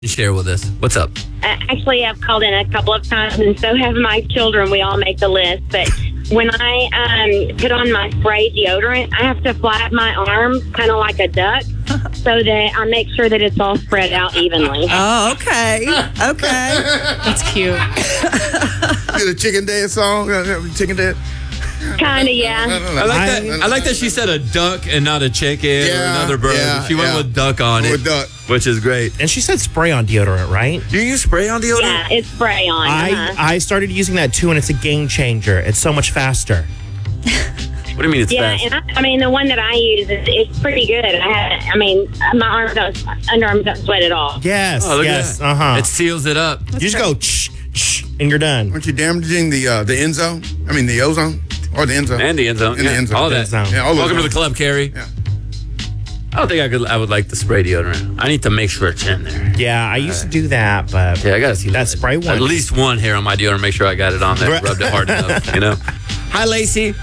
Share with us. What's up? Actually, I've called in a couple of times, and so have my children. We all make the list. But when I put on my spray deodorant, I have to flap my arms kind of like a duck so that I make sure that it's all spread out evenly. Oh, okay. Okay. That's cute. Did a Chicken Dad song? Chicken Dad? Kind of, yeah. I like that she said a duck and not a chicken or another bird. She went with duck on it, which is great. And she said spray on deodorant, right? Do you use spray on deodorant? Yeah, it's spray on. I started using that too, and it's a game changer. It's so much faster. What do you mean it's fast? And I mean, the one that I use is pretty good. My arms underarms don't sweat at all. Yes, yes. It seals it up. You just go, and you're done. Aren't you damaging the end zone? I mean, the ozone? Or the end zone. And the end zone. And the end zone. All that. Yeah, all Welcome to the club, Carrie. Yeah. I don't think I would like the spray deodorant. I need to make sure it's in there. Yeah, I used to do that, but yeah, I gotta see that spray one. At least one hair on my deodorant. Make sure I got it on there. Rubbed it hard enough. You know. Hi, Lacey.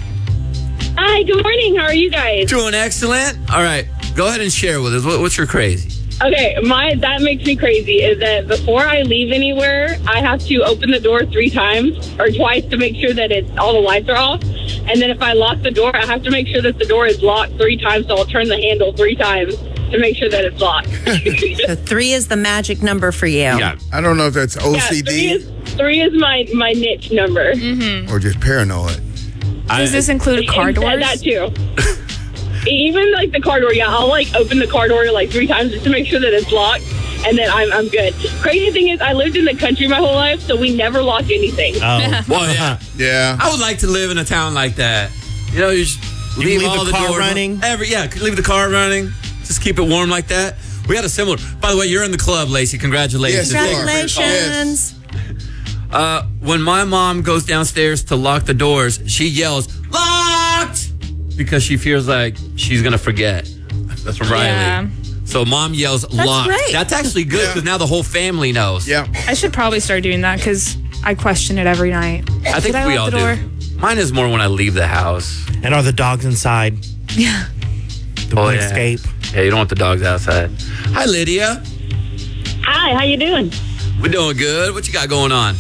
Hi. Good morning. How are you guys? Doing excellent. All right, go ahead and share with us. What's your crazy? Okay, that makes me crazy is that before I leave anywhere, I have to open the door 3 times or twice to make sure that all the lights are off. And then if I lock the door, I have to make sure that the door is locked 3 times, so I'll turn the handle 3 times to make sure that it's locked. So 3 is the magic number for you. Yeah. I don't know if that's OCD. Yeah, 3 is my niche number. Mm-hmm. Or just paranoid. Does this include car doors? That too. Even like the car door, I'll like open the car door like 3 times just to make sure that it's locked, and then I'm good. Crazy thing is, I lived in the country my whole life, so we never locked anything. Oh, well, yeah. Yeah. I would like to live in a town like that. You know, you just leave all the car doors running. Leave the car running. Just keep it warm like that. We had a similar. By the way, you're in the club, Lacey. Congratulations. Yes, Congratulations. When my mom goes downstairs to lock the doors, she yells, "Locked!" because she feels like she's going to forget. That's from Riley. Yeah. So mom yells, "Locked." great. That's actually good because now the whole family knows. Yeah. I should probably start doing that because I question it every night. I think Did we lock all the door? do. Mine is more when I leave the house. And are the dogs inside? Yeah. The one escape. Yeah, you don't want the dogs outside. Hi, Lydia. Hi. How you doing? We're doing good. What you got going on?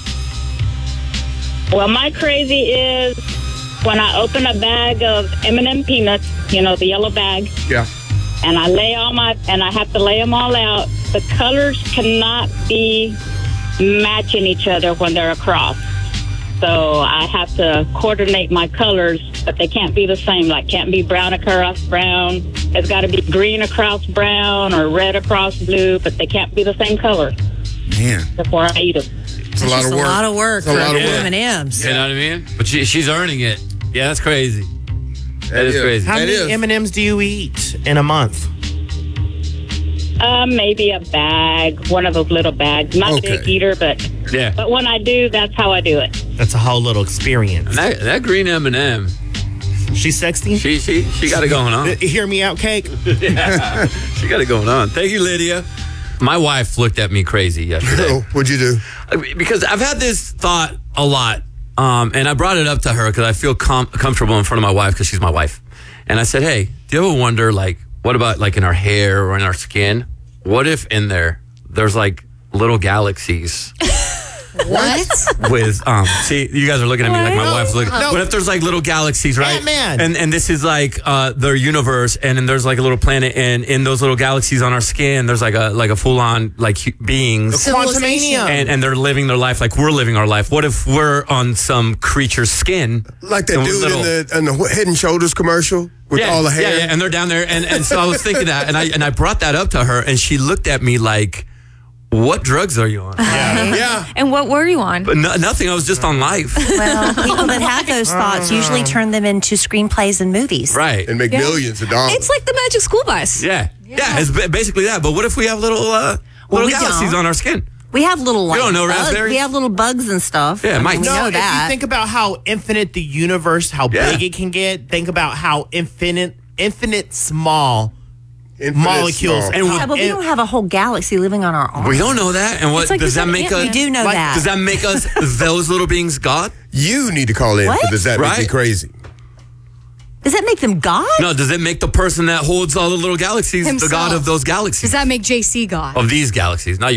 Well, my crazy is when I open a bag of M&M peanuts, the yellow bag. Yeah. And I have to lay them all out. The colors cannot be matching each other when they're across. So I have to coordinate my colors, but they can't be the same. Like, can't be brown across brown. It's got to be green across brown or red across blue, but they can't be the same color. Man. Before I eat them. It's a lot of work. A lot of work for a lot of work. M&Ms. You know what I mean? But she's earning it. Yeah, that's crazy. That is crazy. How many M&Ms do you eat in a month? Maybe a bag, one of those little bags. Not a big eater, but when I do, that's how I do it. That's a whole little experience. And that green M&M. She's sexy? She got it going on. Hear me out, Cake? Yeah, she got it going on. Thank you, Lydia. My wife looked at me crazy yesterday. What'd you do? Because I've had this thought a lot, and I brought it up to her because I feel comfortable in front of my wife because she's my wife. And I said, hey, do you ever wonder, like, what about, like, in our hair or in our skin? What if in there's, like, little galaxies? What? With see, you guys are looking at me like my wife's looking. No. What if there's like little galaxies, right? Ant-Man. And this is like their universe, and then there's like a little planet, and in those little galaxies on our skin, there's like a full on like beings, Quantumania, and they're living their life like we're living our life. What if we're on some creature's skin, like that dude in the Head and Shoulders commercial with all the hair? Yeah, and they're down there, and so I was thinking that, and I brought that up to her, and she looked at me like, what drugs are you on? Yeah. And what were you on? But nothing. I was just on life. Well, people that have those thoughts usually turn them into screenplays and movies. Right. And make millions of dollars. It's like the Magic School Bus. Yeah. It's basically that. But what if we have little galaxies on our skin? We have little You don't know bugs. raspberries? We have little bugs and stuff. Yeah, mites. We No, know if that. you think about how infinite the universe, how big it can get, think about how infinite small molecules. Small. And Yeah, but we don't have a whole galaxy living on our arm. we don't know that. And what It's like does the that make us? Ant-Man. We do know that. Does that make us those little beings God? You need to call in What? because that makes me Right? crazy. Does that make them God? No, does it make the person that holds all the little galaxies the Himself. god of those galaxies? Does that make JC God? Of these galaxies, not